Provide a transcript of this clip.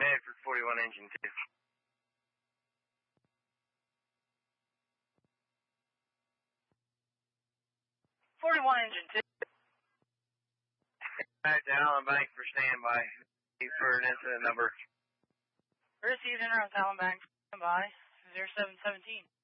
Medford 41 engine 2. 41 engine 2. Back to Allen Bank for standby. For an incident number. Received in around Allen Bank, standby, 0717.